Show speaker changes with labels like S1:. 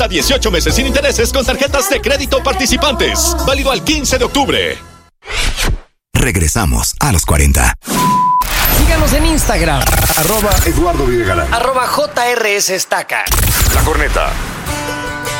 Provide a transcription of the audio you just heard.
S1: hasta 18 meses sin intereses con tarjetas de crédito participantes. Válido al 15 de octubre.
S2: Regresamos a los 40.
S3: Síganos en Instagram.
S4: @Eduardo Videgaray.
S3: @JRS Estaca.
S4: La Corneta.